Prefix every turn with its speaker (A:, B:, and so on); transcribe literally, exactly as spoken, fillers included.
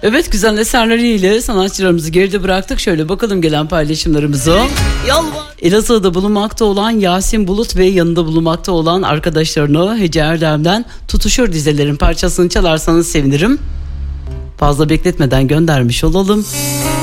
A: Evet, güzel eserleriyle sanatçılarımızı geride bıraktık. Şöyle bakalım gelen paylaşımlarımıza. Elazığ'da bulunmakta olan Yasin Bulut ve yanında bulunmakta olan arkadaşlarını Hece Erdem'den Tutuşur dizelerin parçasını çalarsanız sevinirim. Fazla bekletmeden göndermiş olalım.